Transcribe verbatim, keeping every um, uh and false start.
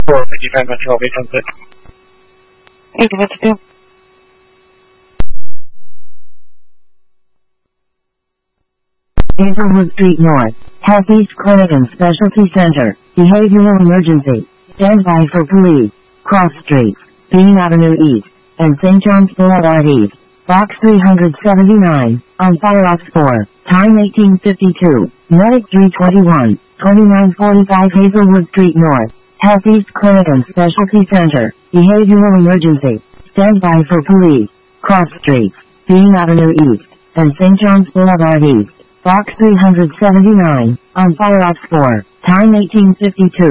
four fifty-five Control, eight one six. eight one six. Hazelwood Street North, Healtheast Clinic and Specialty Center, Behavioral Emergency, Standby for Police, Cross Streets, Bean Avenue East, and Saint John's Boulevard East, Box three seventy-nine, on Fire Ops four, time eighteen fifty-two, Medic three twenty-one, twenty-nine forty-five Hazelwood Street North, Healtheast Clinic and Specialty Center, Behavioral Emergency, Standby for Police, Cross Streets, Bean Avenue East, and Saint John's Boulevard East, Box three seventy-nine, on Fire Ops four, time eighteen fifty-two.